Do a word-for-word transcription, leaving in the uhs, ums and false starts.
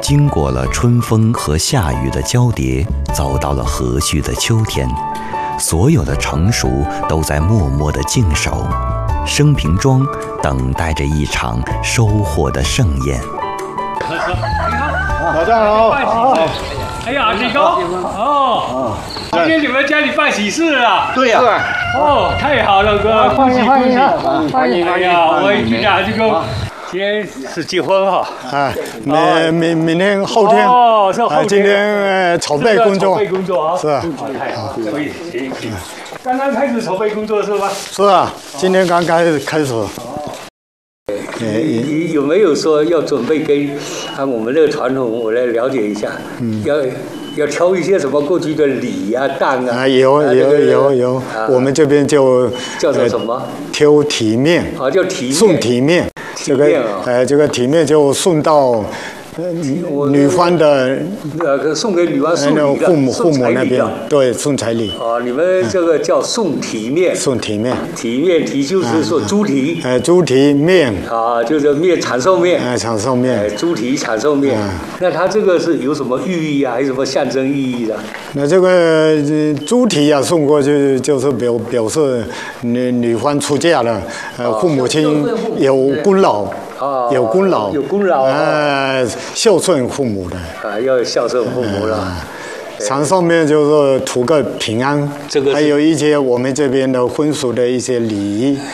经过了春风和夏雨的交叠，走到了和煦的秋天，所有的成熟都在默默地静守，生平庄等待着一场收获的盛宴。 老丈好，好。 哎呀，李高，哦，今天你们家里办喜事啊？ 对呀。 哦，太好了，哥，恭喜恭喜，欢迎！哎呀，我一听啊，这个今天是结婚哈。 啊，明明明天后天。 哦，是后天。 今天筹备工作。 筹备工作啊。 是啊。 太好，可以，行行。刚刚开始筹备工作是吧？ 是啊，今天刚开始开始。 你有没有说要准备跟按我们这个传统，我来了解一下？嗯，要要挑一些什么过去的礼呀、当啊？ 啊，有有有有，我们这边就叫做什么？ 挑体面。 啊，叫体面。 送体面。这个呃，这个体面就送到。女方的呃，送给女方送礼的， 父母父母那边，对，送彩礼。 哦，你们这个叫送体面。 送体面。 体面体就是说猪蹄。 哎，猪蹄面。 啊，就是面长寿面。 哎，长寿面。 哎，猪蹄长寿面。那它这个是有什么寓意啊？还是什么象征意义的？ 那这个猪蹄啊，送过去就是表表示女女方出嫁了，呃，父母亲有功劳。 啊， 有功劳， 有功劳， 呃，孝顺父母的啊，要孝顺父母了。 长寿面就是图个平安， 这个还有一些我们这边的婚俗的一些礼仪。